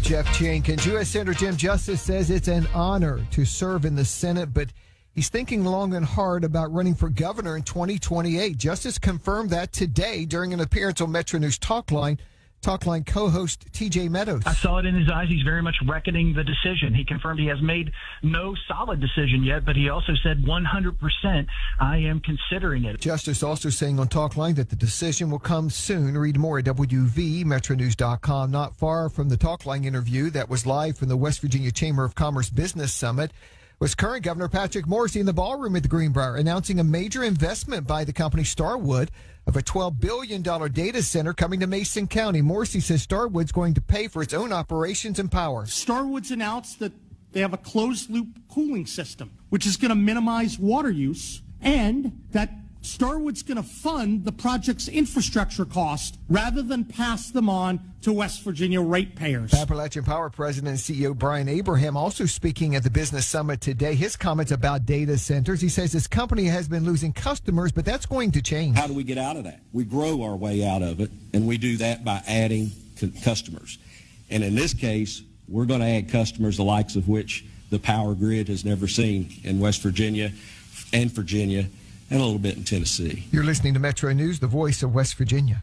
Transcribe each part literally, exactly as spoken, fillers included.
Jeff Jenkins. U S Senator Jim Justice says it's an honor to serve in the Senate, but he's thinking long and hard about running for governor in twenty twenty-eight. Justice confirmed that today during an appearance on Metro News Talkline. Talkline co-host T J Meadows. I saw it in his eyes. He's very much reckoning the decision. He confirmed he has made no solid decision yet, but he also said one hundred percent I am considering it. Justice also saying on Talkline that the decision will come soon. Read more at W V Metro News dot com. Not far from the Talkline interview that was live from the West Virginia Chamber of Commerce Business Summit was current Governor Patrick Morrisey in the ballroom at the Greenbrier, announcing a major investment by the company Starwood of a twelve billion dollars data center coming to Mason County. Morrisey says Starwood's going to pay for its own operations and power. Starwood's announced that they have a closed-loop cooling system, which is going to minimize water use, and that Starwood's going to fund the project's infrastructure cost rather than pass them on to West Virginia ratepayers. Appalachian Power President and C E O Brian Abraham also speaking at the Business Summit today. His comments about data centers. He says his company has been losing customers, but that's going to change. How do we get out of that? We grow our way out of it, and we do that by adding customers. And in this case, we're going to add customers the likes of which the power grid has never seen in West Virginia and Virginia, and a little bit in Tennessee. You're listening to Metro News, the voice of West Virginia.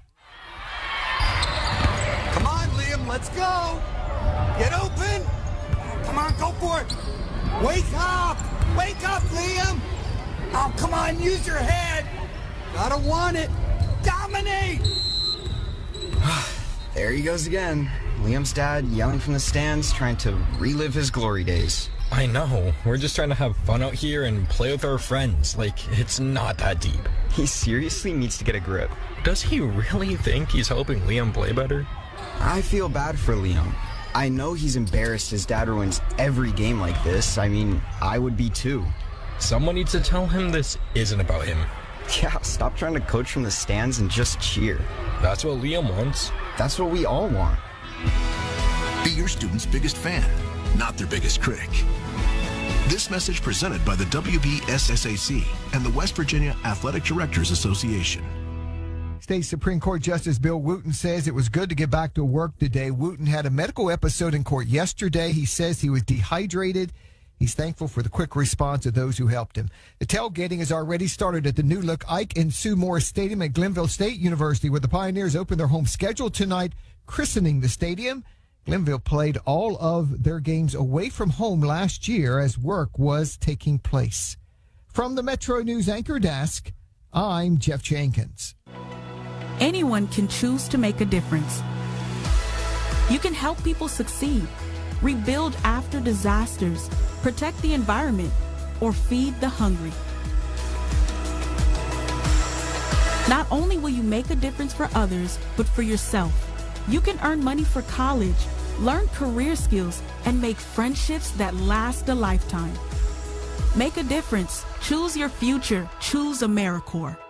Come on, Liam, let's go. Get open. Come on, go for it. Wake up. Wake up, Liam. Oh, come on, use your head. Gotta want it. Dominate. There he goes again. Liam's dad yelling from the stands, trying to relive his glory days. I know. We're just trying to have fun out here and play with our friends. Like, it's not that deep. He seriously needs to get a grip. Does he really think he's helping Liam play better? I feel bad for Liam. I know he's embarrassed his dad ruins every game like this. I mean, I would be too. Someone needs to tell him this isn't about him. Yeah, stop trying to coach from the stands and just cheer. That's what Liam wants. That's what we all want. Be your student's biggest fan, not their biggest critic. This message presented by the W B S S A C and the West Virginia Athletic Directors Association. State Supreme Court Justice Bill Wooten says it was good to get back to work today. Wooten had a medical episode in court yesterday. He says he was dehydrated. He's thankful for the quick response of those who helped him. The tailgating has already started at the new look Ike and Sue Morris Stadium at Glenville State University, where the Pioneers open their home schedule tonight, christening the stadium. Glenville played all of their games away from home last year as work was taking place. From the Metro News Anchor Desk, I'm Jeff Jenkins. Anyone can choose to make a difference. You can help people succeed, rebuild after disasters, protect the environment, or feed the hungry. Not only will you make a difference for others, but for yourself. You can earn money for college, learn career skills, and make friendships that last a lifetime. Make a difference. Choose your future. Choose AmeriCorps.